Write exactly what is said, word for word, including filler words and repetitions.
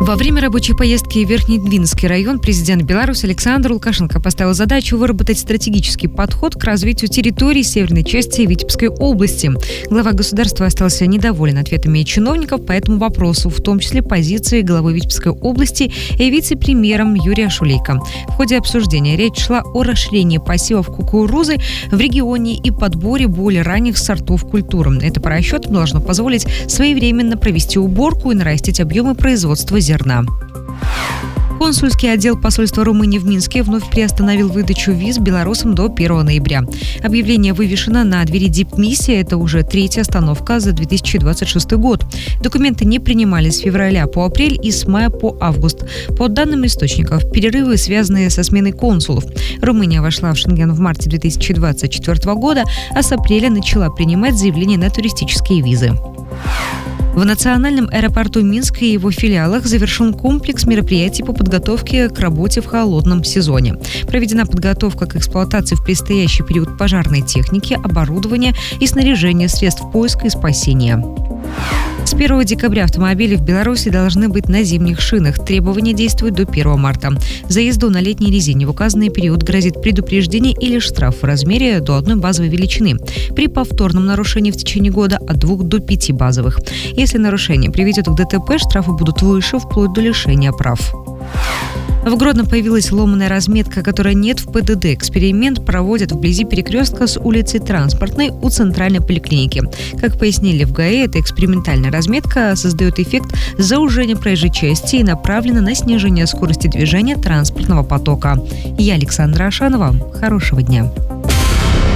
Во время рабочей поездки в Верхнедвинский район президент Беларуси Александр Лукашенко поставил задачу выработать стратегический подход к развитию территории северной части Витебской области. Глава государства остался недоволен ответами чиновников по этому вопросу, в том числе позицией главы Витебской области и вице-премьером Юрия Шулейко. В ходе обсуждения речь шла о расширении посевов кукурузы в регионе и подборе более ранних сортов культур. Это по расчетам должно позволить своевременно провести уборку и нарастить объемы производства зерна. Консульский отдел посольства Румынии в Минске вновь приостановил выдачу виз белорусам до первого ноября. Объявление вывешено на двери дипмиссии. Это уже третья остановка за две тысячи двадцать шестой год. Документы не принимались с февраля по апрель и с мая по август. По данным источников, перерывы, связанные со сменой консулов. Румыния вошла в Шенген в марте две тысячи двадцать четвёртого года, а с апреля начала принимать заявления на туристические визы. В национальном аэропорту Минска и его филиалах завершен комплекс мероприятий по подготовке к работе в холодном сезоне. Проведена подготовка к эксплуатации в предстоящий период пожарной техники, оборудования и снаряжения средств поиска и спасения. С первого декабря автомобили в Беларуси должны быть на зимних шинах. Требования действуют до первого марта. За езду на летней резине в указанный период грозит предупреждение или штраф в размере до одной базовой величины. При повторном нарушении в течение года от двух до пяти базовых. Если нарушение приведет к ДТП, штрафы будут выше, вплоть до лишения прав. В Гродно появилась ломаная разметка, которой нет в ПДД. Эксперимент проводят вблизи перекрестка с улицей Транспортной у центральной поликлиники. Как пояснили в ГАИ, эта экспериментальная разметка создает эффект заужения проезжей части и направлена на снижение скорости движения транспортного потока. Я Александра Ашанова. Хорошего дня.